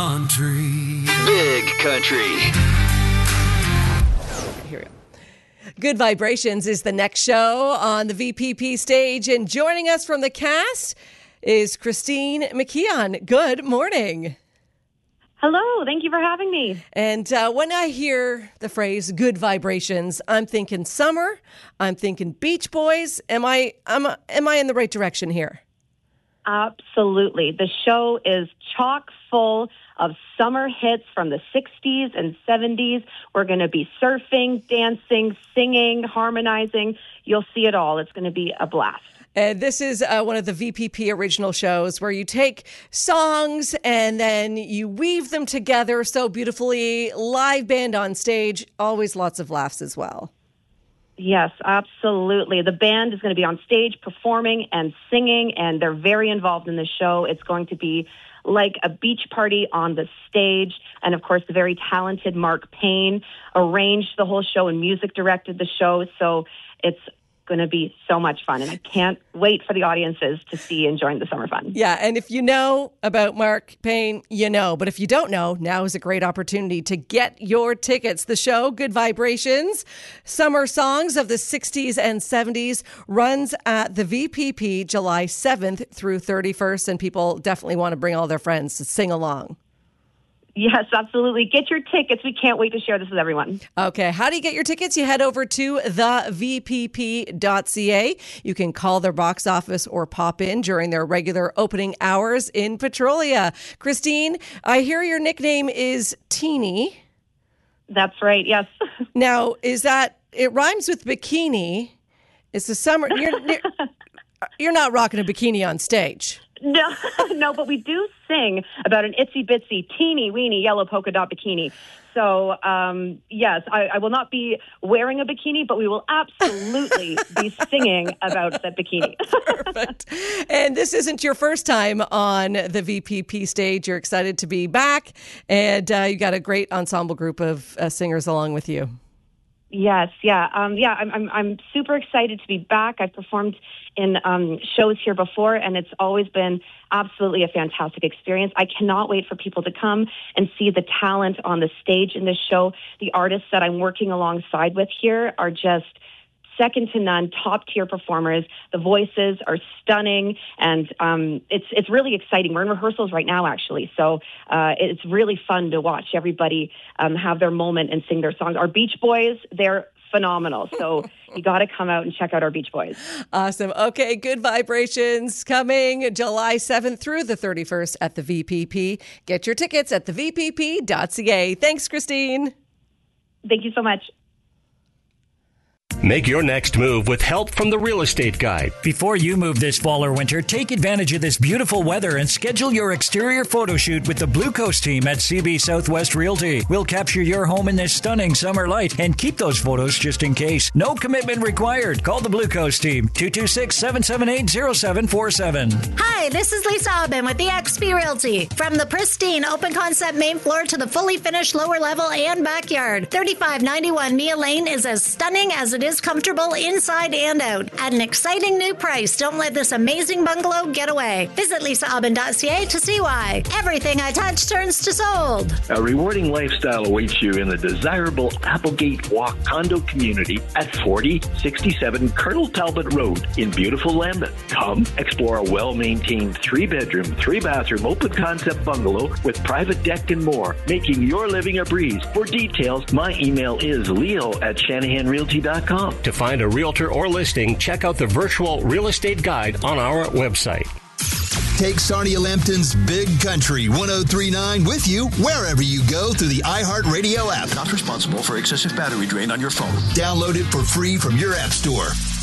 Country. Big country. Here we go. Good Vibrations is the next show on the VPP stage. And joining us from the cast is Christine McKeon. Good morning. Hello. Thank you for having me. And when I hear the phrase good vibrations, I'm thinking summer. I'm thinking Beach Boys. Am I in the right direction here? Absolutely. The show is chock full of summer hits from the 60s and 70s. We're going to be surfing, dancing, singing, harmonizing. You'll see it all. It's going to be a blast. And this is one of the VPP original shows where you take songs and then you weave them together so beautifully. Live band on stage, always lots of laughs as well. Yes, absolutely. The band is going to be on stage performing and singing, and they're very involved in the show. It's going to be like a beach party on the stage. And, of course, the very talented Mark Payne arranged the whole show and music directed the show. So it's going to be so much fun, and I can't wait for the audiences to see and join the summer fun. Yeah, and if you know about Mark Payne, you know. But if you don't know, now is a great opportunity to get your tickets. The show, Good Vibrations, Summer Songs of the 60s and 70s, runs at the VPP July 7th through 31st, and people definitely want to bring all their friends to sing along. Yes, absolutely. Get your tickets. We can't wait to share this with everyone. Okay. How do you get your tickets? You head over to thevpp.ca. You can call their box office or pop in during their regular opening hours in Petrolia. Christine, I hear your nickname is Teeny. That's right. Yes. Now, is that, it rhymes with bikini. It's the summer. You're not rocking a bikini on stage. No, but we do sing about an itsy bitsy, teeny weeny yellow polka dot bikini. So, yes, I will not be wearing a bikini, but we will absolutely be singing about that bikini. Perfect. And this isn't your first time on the VPP stage. You're excited to be back, and you got a great ensemble group of singers along with you. Yes, yeah. I'm super excited to be back. I've performed in shows here before, and it's always been absolutely a fantastic experience. I cannot wait for people to come and see the talent on the stage in this show. The artists that I'm working alongside with here are just second to none, top-tier performers. The voices are stunning, and it's really exciting. We're in rehearsals right now, actually, so it's really fun to watch everybody have their moment and sing their songs. Our Beach Boys, they're phenomenal, so you got to come out and check out our Beach Boys. Awesome. Okay, Good Vibrations coming July 7th through the 31st at the VPP. Get your tickets at thevpp.ca. Thanks, Christine. Thank you so much. Make your next move with help from the Real Estate Guide. Before you move this fall or winter, take advantage of this beautiful weather and schedule your exterior photo shoot with the Blue Coast team at CB Southwest Realty. We'll capture your home in this stunning summer light and keep those photos just in case. No commitment required. Call the Blue Coast team, 226-778-0747. Hi, this is Lisa Aubin with the XP Realty. From the pristine open concept main floor to the fully finished lower level and backyard, 3591 Mia Lane is as stunning as it is comfortable inside and out. At an exciting new price, don't let this amazing bungalow get away. Visit lisaaubin.ca to see why. Everything I touch turns to sold. A rewarding lifestyle awaits you in the desirable Applegate Walk condo community at 4067 Colonel Talbot Road in beautiful Lambeth. Come explore a well-maintained 3-bedroom, 3-bathroom open concept bungalow with private deck and more, making your living a breeze. For details, my email is leo@shanahanrealty.com. To find a realtor or listing, check out the virtual real estate guide on our website. Take Sarnia Lambton's Big Country 103.9 with you wherever you go through the iHeartRadio app. Not responsible for excessive battery drain on your phone. Download it for free from your app store.